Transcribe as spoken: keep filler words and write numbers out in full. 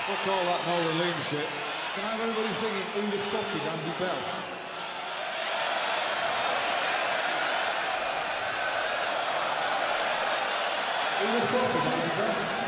Fuck all that Nolan Liam shit. Can I have everybody singing Who the Fuck is Andy Bell? Who the fuck is Andy Bell?